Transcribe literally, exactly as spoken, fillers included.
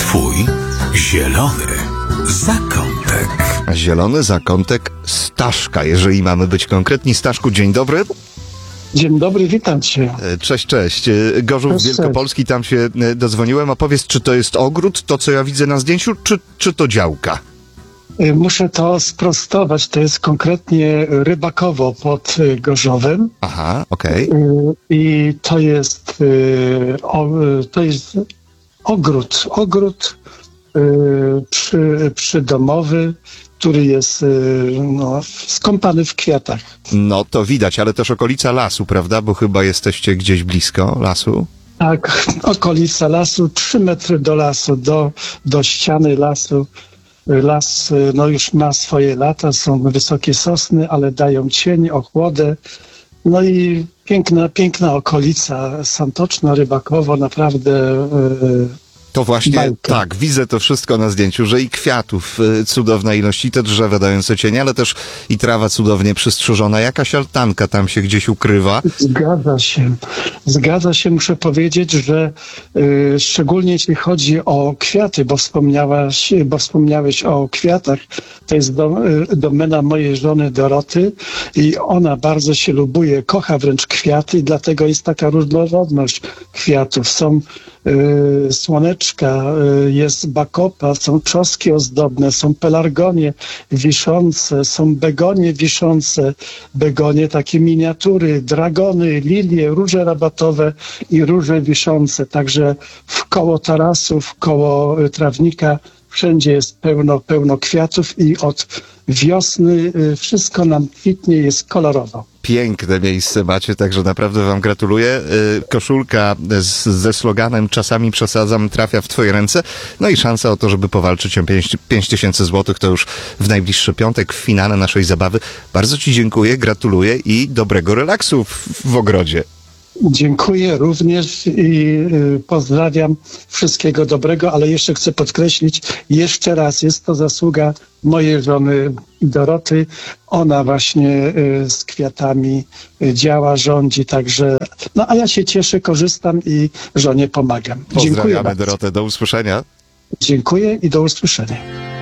Twój zielony zakątek. Zielony zakątek Staszka. Jeżeli mamy być konkretni, Staszku, dzień dobry. Dzień dobry, witam cię. Cześć, cześć. Gorzów Cześć, Wielkopolski, tam się dodzwoniłem. A powiedz, czy to jest ogród, to co ja widzę na zdjęciu, czy, czy to działka? Muszę to sprostować. To jest konkretnie Rybakowo pod Gorzowem. Aha, okej. Okay. I to jest, to jest ogród, ogród przy, przydomowy, który jest no, skąpany w kwiatach. No to widać, ale też okolica lasu, prawda? Bo chyba jesteście gdzieś blisko lasu. Tak, okolica lasu, trzy metry do lasu, do, do ściany lasu. Las no, już ma swoje lata, są wysokie sosny, ale dają cień, ochłodę. No i piękna, piękna okolica, Santoczno, Rybakowo, naprawdę... Yy, To właśnie, bajka. tak, widzę to wszystko na zdjęciu, że i kwiatów y, cudowna ilość, i te drzewa dające cień, ale też i trawa cudownie przystrzyżona. Jakaś altanka tam się gdzieś ukrywa. Zgadza się. Zgadza się, muszę powiedzieć, że y, szczególnie jeśli chodzi o kwiaty, bo wspomniałaś, bo wspomniałeś o kwiatach, to jest do, y, domena mojej żony Doroty i ona bardzo się lubuje, kocha wręcz kwiaty i dlatego jest taka różnorodność kwiatów. Są y, słoneczka, y, jest bakopa, są trzoski ozdobne, są pelargonie wiszące, są begonie wiszące, begonie takie miniatury, dragony, lilie, róże rabatowe i róże wiszące. Także w koło tarasów, koło trawnika wszędzie jest pełno, pełno kwiatów i od wiosny wszystko nam kwitnie, jest kolorowo. Piękne miejsce macie, także naprawdę wam gratuluję. Koszulka z, ze sloganem "Czasami przesadzam" trafia w twoje ręce. No i szansa o to, żeby powalczyć o pięć tysięcy złotych, to już w najbliższy piątek, w finale naszej zabawy. Bardzo ci dziękuję, gratuluję i dobrego relaksu w, w ogrodzie. Dziękuję również i y, pozdrawiam, wszystkiego dobrego, ale jeszcze chcę podkreślić, jeszcze raz, jest to zasługa mojej żony Doroty. Ona właśnie y, z kwiatami y, działa, rządzi, także, no a ja się cieszę, korzystam i żonie pomagam. Dziękuję Pozdrawiamy bardzo. Dorotę, do usłyszenia. Dziękuję i do usłyszenia.